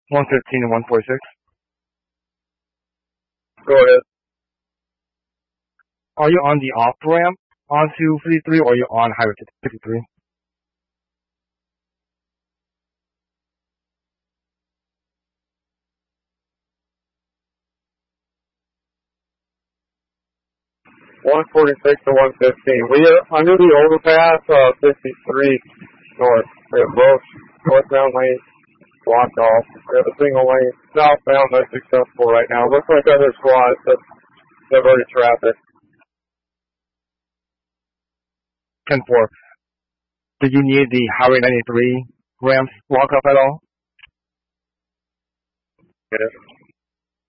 115 and 146. Go ahead. Are you on the off ramp onto 53 or are you on highway 53? (146 to 115). We are under the overpass, 53 north. We have both northbound lanes blocked off. We have a single lane southbound that's successful right now. Looks like other squads have diverted traffic. 10-4. Do you need the highway 93 ramps block up at all? Yes.